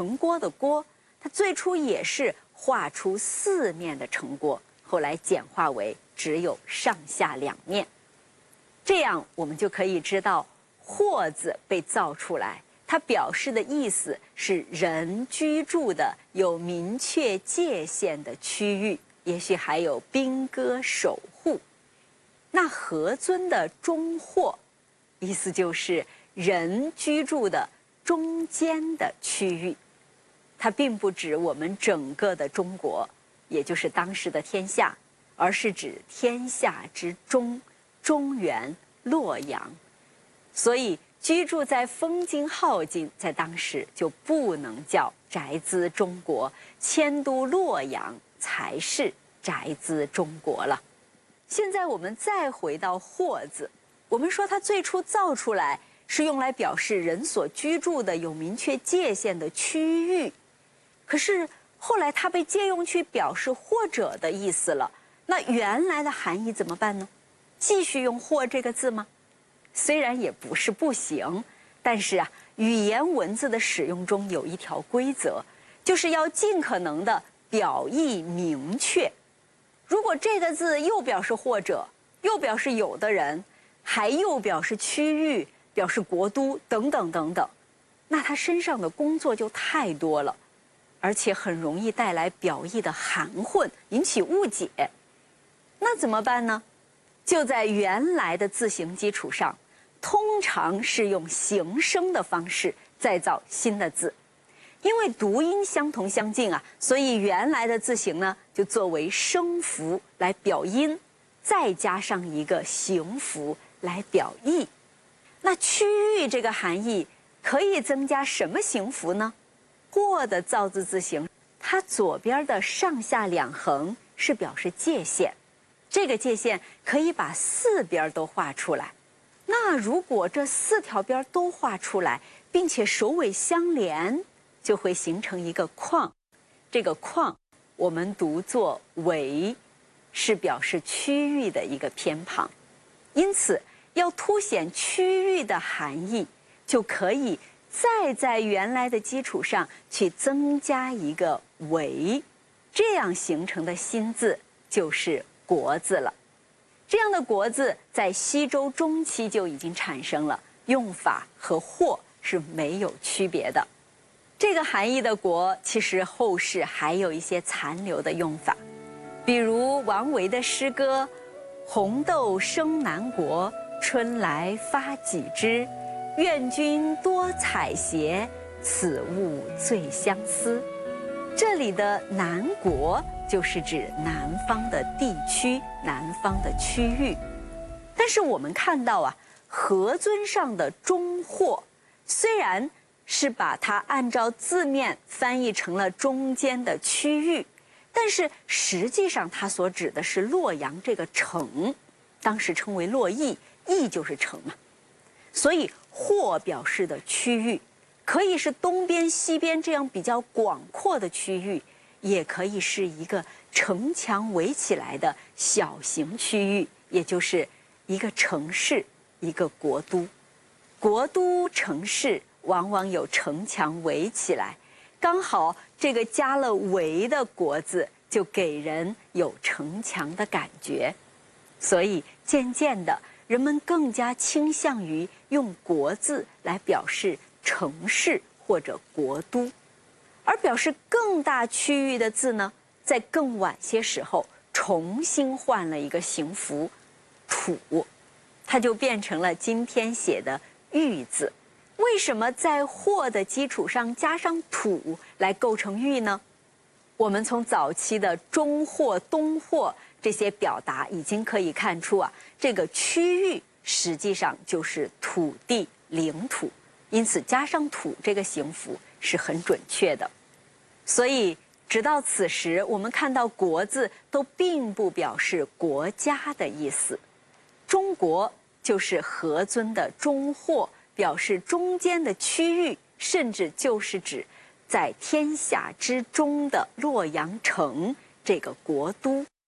城郭的郭，它最初也是画出4面的城郭，后来简化为只有上下2面。这样我们就可以知道"霍"字被造出来，它表示的意思是人居住的有明确界限的区域，也许还有兵戈守护。那何尊的"中霍"，意思就是人居住的中间的区域，它并不指我们整个的中国，也就是当时的天下，而是指天下之中，中原洛阳。所以居住在风京镐京，在当时就不能叫宅兹中国，迁都洛阳才是宅兹中国了。现在我们再回到"霍"字，我们说它最初造出来是用来表示人所居住的有明确界限的区域，可是后来它被借用去表示或者的意思了，那原来的含义怎么办呢？继续用"或"这个字吗？虽然也不是不行，但是啊，语言文字的使用中有一条规则，就是要尽可能的表意明确。如果这个字又表示或者，又表示有的人，还又表示区域，表示国都等等等等，那他身上的工作就太多了，而且很容易带来表意的含混，引起误解。那怎么办呢？就在原来的字形基础上，通常是用形声的方式再造新的字。因为读音相同相近啊，所以原来的字形呢就作为声符来表音，再加上一个形符来表意。那区域这个含义可以增加什么形符呢？"或"的造字字形，它左边的上下2横是表示界限，这个界限可以把4边都画出来。那如果这4条边都画出来，并且首尾相连，就会形成一个框。这个框我们读作"围"，是表示区域的一个偏旁。因此要凸显区域的含义，就可以再在原来的基础上去增加一个"围"，这样形成的新字就是"国"字了。这样的"国"字在西周中期就已经产生了，用法和"或"是没有区别的。这个含义的"国"，其实后世还有一些残留的用法，比如王维的诗歌"红豆生南国，春来发几枝。愿君多采撷，此物最相思。"这里的"南国"就是指南方的地区、南方的区域。但是我们看到啊，何尊上的"中或"虽然是把它按照字面翻译成了中间的区域，但是实际上它所指的是洛阳这个城，当时称为洛邑，邑就是城嘛。所以"或"表示的区域，可以是东边、西边这样比较广阔的区域，也可以是一个城墙围起来的小型区域，也就是一个城市、一个国都。国都、城市往往有城墙围起来，刚好这个加了"围"的"国"字，就给人有城墙的感觉。所以渐渐的，人们更加倾向于用"国"字来表示城市或者国都。而表示更大区域的字呢，在更晚些时候重新换了一个形符"土"，它就变成了今天写的"玉"字。为什么在"或"的基础上加上"土"来构成"玉"呢？我们从早期的"中或"、"东或"这些表达已经可以看出啊，这个区域实际上就是土地、领土，因此加上"土"这个形符是很准确的。所以直到此时，我们看到"国"字都并不表示国家的意思。中国就是何尊的"中或"，表示中间的区域，甚至就是指在天下之中的洛阳城这个国都。